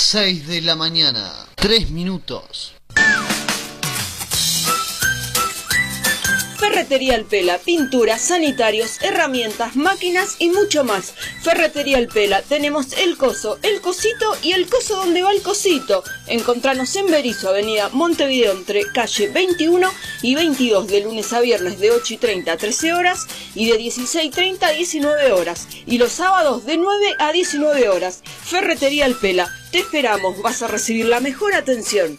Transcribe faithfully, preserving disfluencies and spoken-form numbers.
seis de la mañana, tres minutos. Ferretería El Pela, pinturas, sanitarios, herramientas, máquinas y mucho más. Ferretería El Pela, tenemos el coso, el cosito y el coso donde va el cosito. Encontranos en Berisso, avenida Montevideo, entre calle veintiuno y veintidós, de lunes a viernes de ocho y treinta a trece horas y de dieciséis y treinta a diecinueve horas. Y los sábados de nueve a diecinueve horas. Ferretería El Pela, te esperamos, vas a recibir la mejor atención.